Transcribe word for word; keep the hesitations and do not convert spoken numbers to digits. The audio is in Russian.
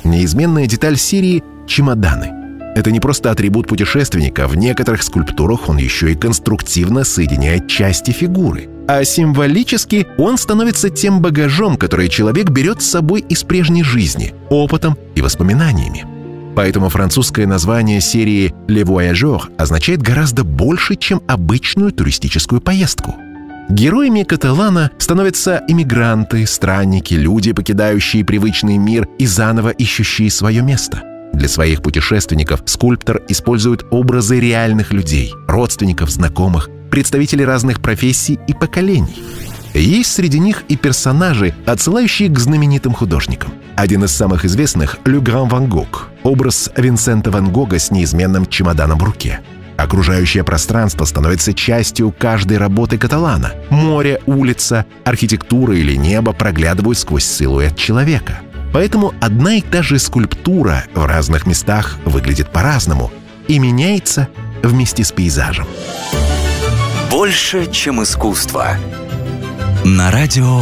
Неизменная деталь серии – чемоданы. Это не просто атрибут путешественника, в некоторых скульптурах он еще и конструктивно соединяет части фигуры. А символически он становится тем багажом, который человек берет с собой из прежней жизни, опытом и воспоминаниями. Поэтому французское название серии «Le Voyageur» означает гораздо больше, чем обычную туристическую поездку. Героями Каталана становятся иммигранты, странники, люди, покидающие привычный мир и заново ищущие свое место. Для своих путешественников скульптор использует образы реальных людей, родственников, знакомых, представителей разных профессий и поколений. Есть среди них и персонажи, отсылающие к знаменитым художникам. Один из самых известных – Ле Гран Ван Гог, образ Винсента Ван Гога с неизменным чемоданом в руке. Окружающее пространство становится частью каждой работы Каталана. Море, улица, архитектура или небо проглядывают сквозь силуэт человека. Поэтому одна и та же скульптура в разных местах выглядит по-разному и меняется вместе с пейзажем. Больше, чем искусство. На радио